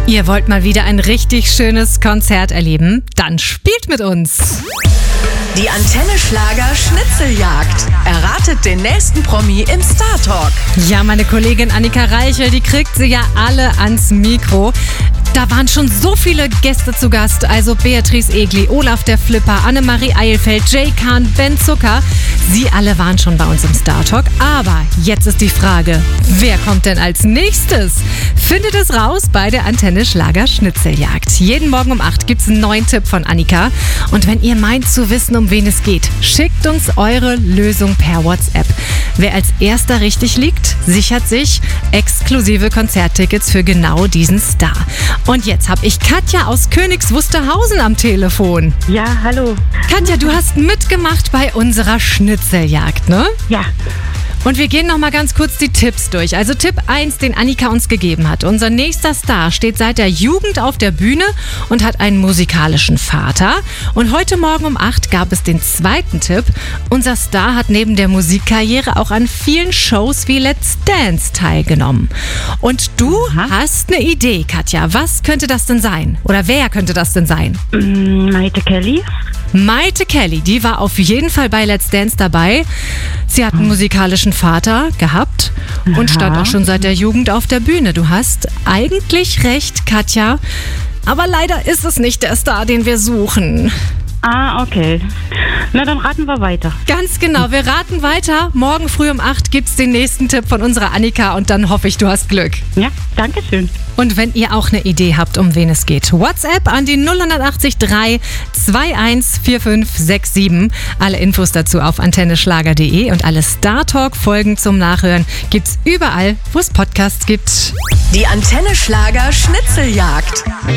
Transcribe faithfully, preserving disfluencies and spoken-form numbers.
Ihr wollt mal wieder ein richtig schönes Konzert erleben? Dann spielt mit uns! Die Antenne Schlager Schnitzeljagd. Erratet den nächsten Promi im Star Talk. Ja, meine Kollegin Annika Reichel, die kriegt sie ja alle ans Mikro. Da waren schon so viele Gäste zu Gast, also Beatrice Egli, Olaf der Flipper, Annemarie Eilfeld, Jay Kahn, Ben Zucker. Sie alle waren schon bei uns im Star Talk. Aber jetzt ist die Frage, wer kommt denn als nächstes? Findet es raus bei der Antenne Schlager Schnitzeljagd. Jeden Morgen um acht gibt es einen neuen Tipp von Annika. Und wenn ihr meint zu wissen, um wen es geht, schickt uns eure Lösung per WhatsApp. Wer als erster richtig liegt, sichert sich exklusive Konzerttickets für genau diesen Star. Und jetzt habe ich Katja aus Königs Wusterhausen am Telefon. Ja, hallo. Katja, du hast mitgemacht bei unserer Schnitzeljagd, ne? Ja. Und wir gehen noch mal ganz kurz die Tipps durch. Also Tipp eins, den Annika uns gegeben hat. Unser nächster Star steht seit der Jugend auf der Bühne und hat einen musikalischen Vater. Und heute Morgen um acht gab es den zweiten Tipp. Unser Star hat neben der Musikkarriere auch an vielen Shows wie Let's Dance teilgenommen. Und du Aha. hast eine Idee, Katja. Was könnte das denn sein? Oder wer könnte das denn sein? Mm, Maite Kelly. Maite Kelly, die war auf jeden Fall bei Let's Dance dabei. Sie hat einen musikalischen Vater gehabt und stand auch schon seit der Jugend auf der Bühne. Du hast eigentlich recht, Katja, aber leider ist es nicht der Star, den wir suchen. Ah, okay. Na, dann raten wir weiter. Ganz genau, wir raten weiter. Morgen früh um acht gibt es den nächsten Tipp von unserer Annika und dann hoffe ich, du hast Glück. Ja, danke schön. Und wenn ihr auch eine Idee habt, um wen es geht, WhatsApp an die null acht drei zwei eins vier fünf sechs sieben. Alle Infos dazu auf antenneschlager punkt de und alle Star Talk Folgen zum Nachhören gibt's überall, wo es Podcasts gibt. Die Antenne Schlager Schnitzeljagd.